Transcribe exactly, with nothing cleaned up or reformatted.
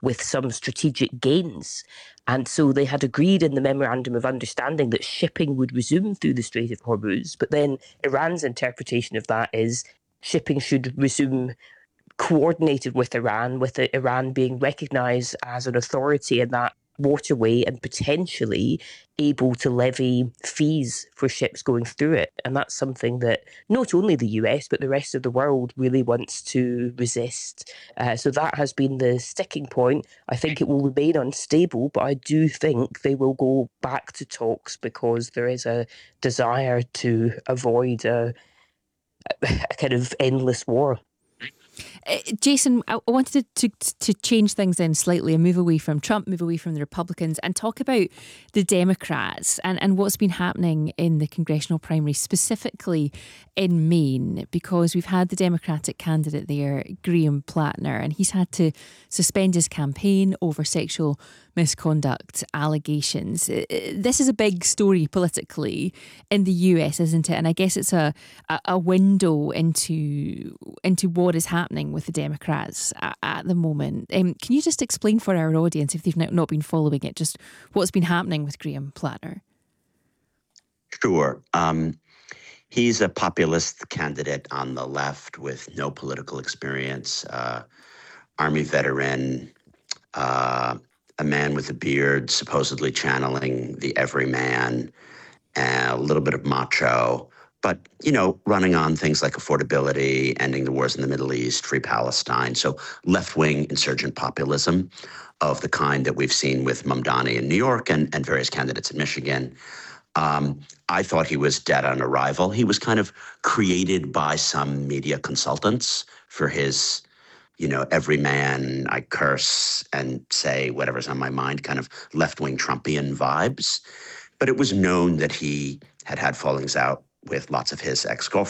with some strategic gains. And so they had agreed in the Memorandum of Understanding that shipping would resume through the Strait of Hormuz. But then Iran's interpretation of that is shipping should resume coordinated with Iran, with Iran being recognized as an authority in that waterway and potentially able to levy fees for ships going through it. And that's something that not only the U S, but the rest of the world really wants to resist. Uh, so that has been the sticking point. I think it will remain unstable, but I do think they will go back to talks because there is a desire to avoid a, a kind of endless war. Uh, Jason, I wanted to, to to change things then slightly and move away from Trump, move away from the Republicans and talk about the Democrats and, and what's been happening in the congressional primary, specifically in Maine, because we've had the Democratic candidate there, Graham Plattner, and he's had to suspend his campaign over sexual misconduct allegations. This is a big story politically in the U S, isn't it? And I guess it's a, a, a window into into what is happening with the Democrats at, at the moment. Um, can you just explain for our audience, if they've not been following it, just what's been happening with Graham Plattner? Sure. Um, he's a populist candidate on the left with no political experience, uh, Army veteran, uh, a man with a beard, supposedly channeling the everyman, and a little bit of macho, but, you know, running on things like affordability, ending the wars in the Middle East, free Palestine. So left-wing insurgent populism of the kind that we've seen with Mamdani in New York and, and various candidates in Michigan. Um, I thought he was dead on arrival. He was kind of created by some media consultants for his, you know, every man I curse and say whatever's on my mind, kind of left-wing Trumpian vibes. But it was known that he had had fallings out with lots of his ex-girlfriends.